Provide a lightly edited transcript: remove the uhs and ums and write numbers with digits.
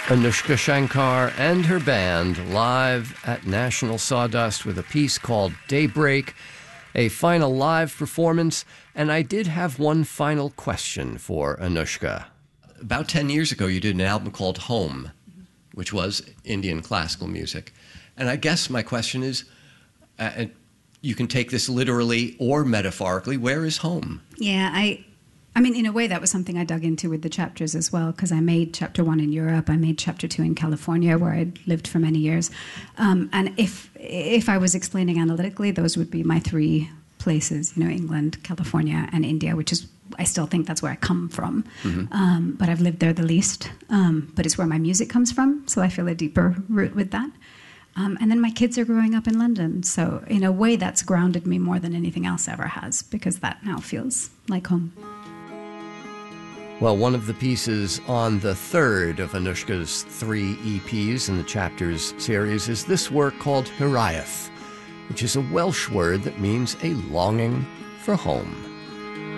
Anushka Shankar and her band live at National Sawdust with a piece called Daybreak, a final live performance, and I did have one final question for Anushka. About 10 years ago, you did an album called Home, which was Indian classical music. And I guess my question is, you can take this literally or metaphorically, where is home? Yeah, I mean, in a way, that was something I dug into with the chapters as well, because I made chapter 1 in Europe, I made chapter 2 in California, where I'd lived for many years. And if I was explaining analytically, those would be my 3 places, England, California, and India, which is, I still think that's where I come from. Mm-hmm. But I've lived there the least. But it's where my music comes from, so I feel a deeper root with that. And then my kids are growing up in London, so in a way that's grounded me more than anything else ever has, because that now feels like home. Well, one of the pieces on the third of Anushka's 3 EPs in the Chapters series is this work called Hiraeth, which is a Welsh word that means a longing for home.